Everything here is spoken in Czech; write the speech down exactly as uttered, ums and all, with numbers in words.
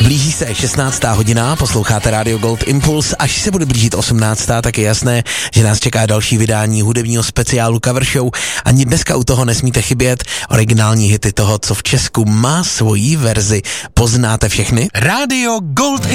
Blíží se šestnáctá hodina, posloucháte Radio Gold Impuls. Až se bude blížit osmnáctá, tak je jasné, že nás čeká další vydání hudebního speciálu Cover Show. Ani dneska u toho nesmíte chybět. Originální hity toho, co v Česku má svoji verzi. Poznáte všechny? Radio Gold